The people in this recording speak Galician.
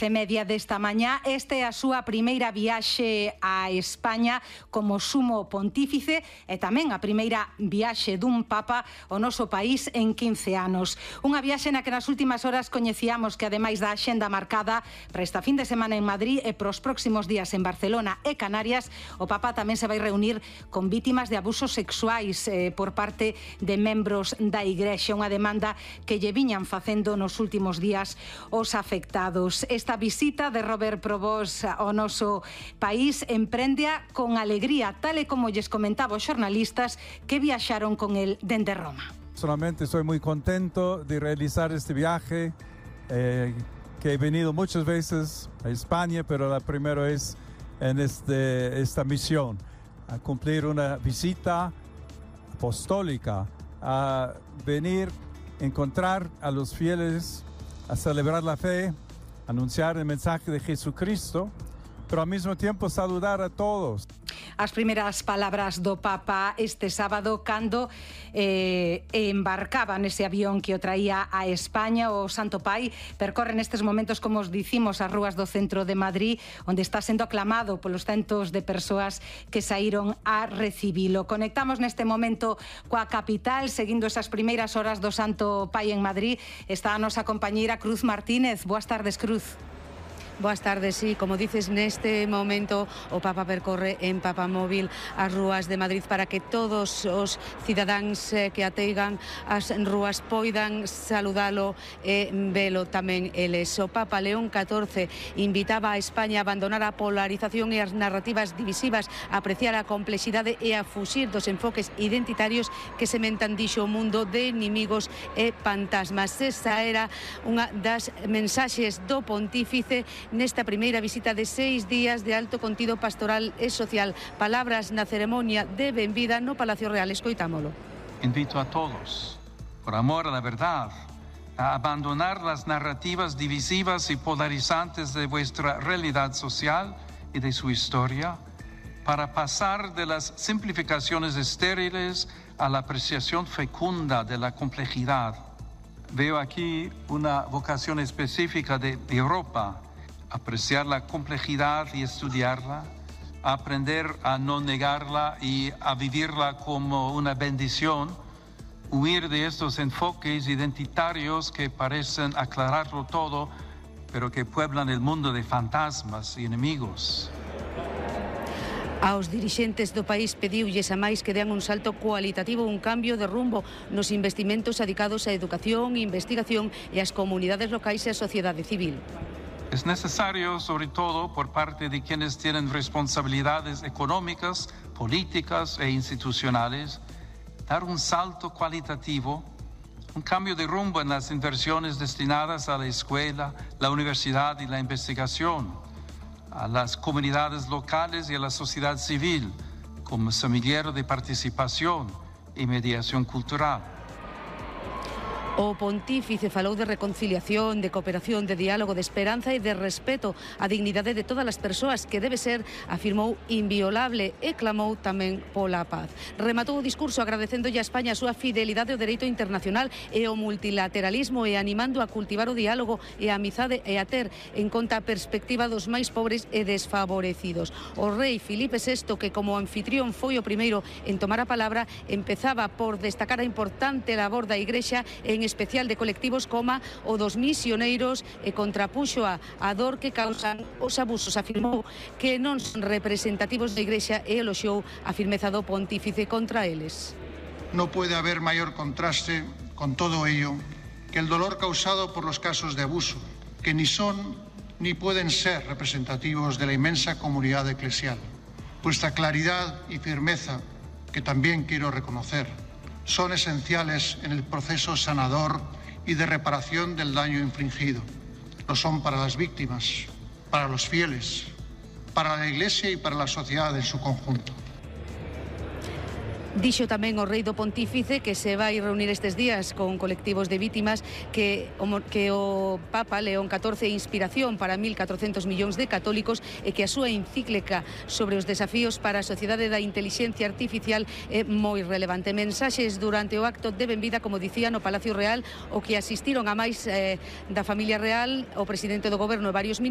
10:30 desta mañá. Esta é a súa primeira viaxe a España como sumo pontífice e tamén a primeira viaxe dun papa ao noso país en 15 anos. Unha viaxe na que nas últimas horas coñecíamos que, ademais da axenda marcada para esta fin de semana en Madrid e pros próximos días en Barcelona e Canarias, o papa tamén se vai reunir con vítimas de abusos sexuais por parte de membros da Igrexa, unha demanda que lle viñan facendo nos últimos días os afectados. Esta visita de Robert Probós ao noso país empréndea con alegría, tal e como lles comentaba os xornalistas que viaxaron con el dende Roma. Solamente estoy muy contento de realizar este viaje, que he venido muchas veces a España, pero la primera es en esta misión, a cumplir una visita apostólica, a venir, encontrar a los fieles, a celebrar la fe, anunciar el mensaje de Jesucristo, pero al mismo tiempo saludar a todos. As primeiras palabras do Papa este sábado cando embarcaba nese avión que o traía a España. O Santo Pai percorre nestes momentos, como os dicimos, as rúas do centro de Madrid, onde está sendo aclamado polos centos de persoas que saíron a recibilo. Conectamos neste momento coa capital, seguindo esas primeiras horas do Santo Pai en Madrid. Está a nosa compañeira Cruz Martínez. Boas tardes, Cruz. Boas tardes, sí, como dices, neste momento o Papa percorre en Papamóvil as rúas de Madrid para que todos os cidadáns que ateigan as rúas poidan saludalo e velo tamén eles. O Papa León XIV invitaba a España a abandonar a polarización e as narrativas divisivas, a apreciar a complexidade e a fuxir dos enfoques identitarios que sementan, dixo, o mundo de inimigos e fantasmas. Esa era unha das mensaxes do pontífice nesta primeira visita de 6 días de alto contido pastoral e social. Palabras na ceremonia de benvida no Palacio Real. Escoitámolo. Invito a todos, por amor a la verdad, a abandonar las narrativas divisivas y polarizantes de vuestra realidad social y de su historia, para pasar de las simplificaciones estériles a la apreciación fecunda de la complejidad. Veo aquí una vocación específica de Europa: apreciar la complejidad y estudiarla, aprender a no negarla y a vivirla como una bendición, huir de estos enfoques identitarios que parecen aclararlo todo, pero que pueblan el mundo de fantasmas y enemigos. Aos dirixentes do país pediulles a máis que dean un salto cualitativo, un cambio de rumbo nos investimentos adicados á educación, investigación e ás comunidades locais e á sociedade civil. Es necesario, sobre todo por parte de quienes tienen responsabilidades económicas, políticas e institucionales, dar un salto cualitativo, un cambio de rumbo en las inversiones destinadas a la escuela, la universidad y la investigación, a las comunidades locales y a la sociedad civil, como semillero de participación y mediación cultural. O pontífice falou de reconciliación, de cooperación, de diálogo, de esperanza e de respeto á dignidade de todas as persoas, que debe ser, afirmou, inviolable, e clamou tamén pola paz. Rematou o discurso agradecéndolle a España a súa fidelidade ao dereito internacional e ao multilateralismo, e animando a cultivar o diálogo e a amizade e a ter en conta a perspectiva dos máis pobres e desfavorecidos. O rei Filipe VI, que como anfitrión foi o primeiro en tomar a palabra, empezaba por destacar a importante labor da Igrexa, en especial de colectivos como o dos misioneiros, e contrapuxo a dor que causan os abusos. Afirmou que non son representativos da Igrexa e eloxiou a firmeza do pontífice contra eles. No puede haber mayor contraste con todo ello que el dolor causado por los casos de abuso, que ni son ni pueden ser representativos de la inmensa comunidad eclesial. Vuestra claridad y firmeza, que también quiero reconocer, son esenciales en el proceso sanador y de reparación del daño infligido. Lo son para las víctimas, para los fieles, para la Iglesia y para la sociedad en su conjunto. Dixo tamén o rei do pontífice que se vai reunir estes días con colectivos de vítimas, que o Papa León XIV é inspiración para 1.400 millóns de católicos, e que a súa encíclica sobre os desafíos para a sociedade da intelixencia artificial é moi relevante. Mensaxes durante o acto de benvida, como dicía, no Palacio Real, o que asistiron a máis da familia real, o presidente do goberno e varios ministros.